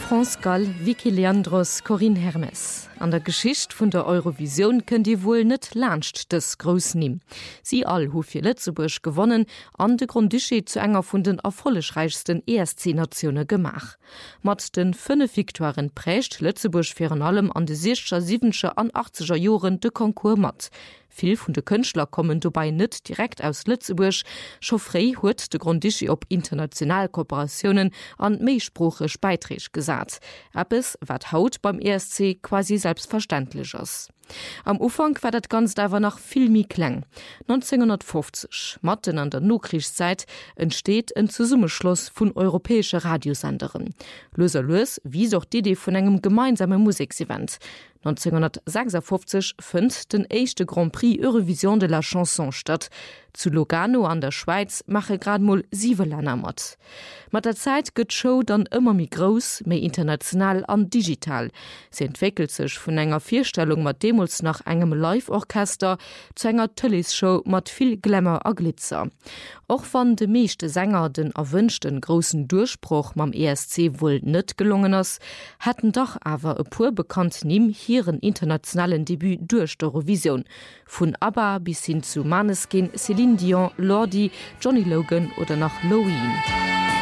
France Gall, Vicky Leandros, Corinne Hermes. An der Geschicht vun der Eurovision könnt ihr wohl net lacht des Groß nehmen. Sie all hu fir Lützeburg gewonnen, an de Grundschied zu enger vun den erfollegreichsten ESC-Nationen gemach. Mat den 5 Viktoren prächt Lützeburg firieren allem an de 60er, 70er an 80er Joren de Konkurs mat. Viel vun de Künstler kommen dabei net direkt aus Lützeburg. Schoffrey huet de Grundschi op international Kooperationen an meesprochech Beiträge gesat. Abes wat haut beim ESC quasi selbstverständlich ist. Am Ufang war dat ganz dawer nach filmi kleng. 1950, Matten an der Nokrichszeit, entsteht ein Zusummeschluss vun europäische Radiosenderen. Löser Lös wie auch die Idee vun engem gemeinsamen Musiksevent. 1956 fand den echte Grand Prix Eurovision de la Chanson statt. Zu Lugano an der Schweiz mache grad mal 7 Länder mat. Mit der Zeit gëtt Show dann immer mehr groß, mehr international an digital. Sie entwickelt sich von enger Vierstellung mit Demos nach engem Live-Orchester zu enger Tellys-Show mit viel Glamour a Glitzer. Auch wenn de meeste Sänger den erwünschten großen Durchbruch mam ESC wohl nicht gelungen ist, hatten doch aber e pur bekannt nimm ihren internationalen Debüt durch die Eurovision. Von ABBA bis hin zu Maneskin, Celine Dion, Lordi, Johnny Logan oder nach Loeen.